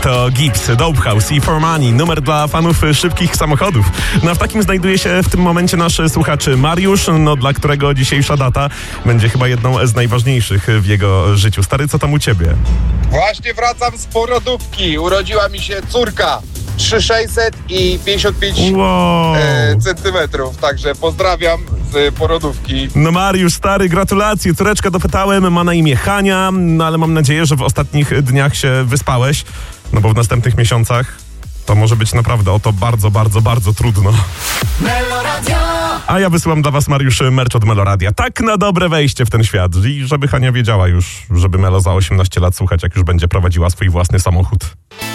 To Gibbs, Dope House i For Money, numer dla fanów szybkich samochodów. No a w takim znajduje się w tym momencie nasz słuchacz Mariusz, dla którego dzisiejsza data będzie chyba jedną z najważniejszych w jego życiu. Stary, co tam u ciebie? Właśnie wracam z porodówki. Urodziła mi się córka. 3600 i 55 centymetrów. Także pozdrawiam z porodówki. No Mariusz, stary, gratulacje. Córeczkę dopytałem, ma na imię Hania, ale mam nadzieję, że w ostatnich dniach się wyspałeś, bo w następnych miesiącach to może być naprawdę o to bardzo, bardzo, bardzo trudno. Meloradio. A ja wysyłam dla was, Mariusz, merch od Meloradia. Tak na dobre wejście w ten świat. I żeby Hania wiedziała już, żeby Melo za 18 lat słuchać, jak już będzie prowadziła swój własny samochód.